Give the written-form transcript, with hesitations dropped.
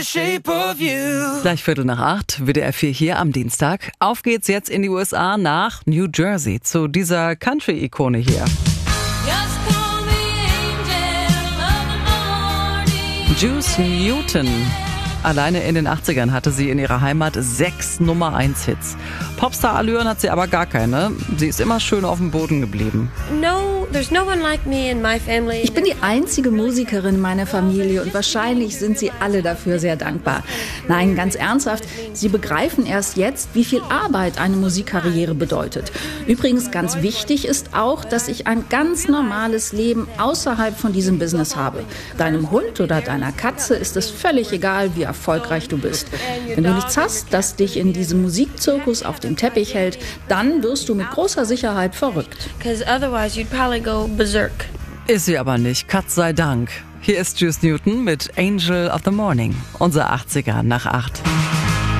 Shape of you. Gleich 7:45, WDR 4 hier am Dienstag. Auf geht's jetzt in die USA nach New Jersey zu dieser Country-Ikone hier. Juice Newton. Alleine in den 80ern hatte sie in ihrer Heimat 6 Nummer-1-Hits. Popstar-Allüren hat sie aber gar keine. Sie ist immer schön auf dem Boden geblieben. Ich bin die einzige Musikerin in meiner Familie und wahrscheinlich sind sie alle dafür sehr dankbar. Nein, ganz ernsthaft, sie begreifen erst jetzt, wie viel Arbeit eine Musikkarriere bedeutet. Übrigens ganz wichtig ist auch, dass ich ein ganz normales Leben außerhalb von diesem Business habe. Deinem Hund oder deiner Katze ist es völlig egal, wie erfolgreich du bist. Wenn du nichts hast, das dich in diesem Musikzirkus auf dem Teppich hält, dann wirst du mit großer Sicherheit verrückt. Ist sie aber nicht, Gott sei Dank. Hier ist Juice Newton mit Angel of the Morning, unser 80er nach 8.